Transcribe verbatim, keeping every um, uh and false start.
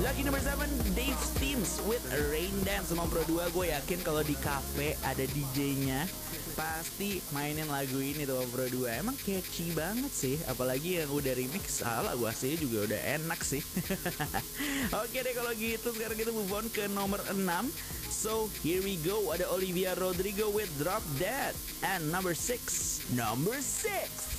Lucky number seven, Dave Steams with Rain Dance. Nomor Pro dua, gue yakin kalau di cafe ada D J-nya pasti mainin lagu ini tuh Pro dua. Emang catchy banget sih, apalagi yang udah remix. Ah, lagu aslinya juga udah enak sih. Oke deh kalau gitu, sekarang kita move on ke nomor enam. So here we go, ada Olivia Rodrigo with Drop Dead. And number six, number six.